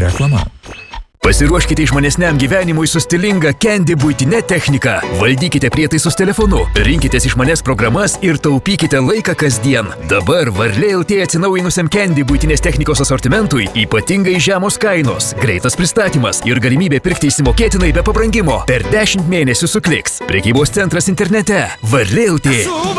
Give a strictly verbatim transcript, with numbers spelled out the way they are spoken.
Reklama. Pasiruoškite išmanesniam gyvenimui su stilinga Candy buitinė technika. Valdykite prietaisus telefonu, rinkitės išmanes programas ir taupykite laiką kasdien. Dabar Varlė L T atsinaujinusiam Candy buitinės technikos asortimentui ypatingai žemos kainos, greitas pristatymas ir galimybė pirkti įsimokėtinai be pabrangimo. Per dešimt mėnesių sukliks. Prekybos centras internete. Varlė L T.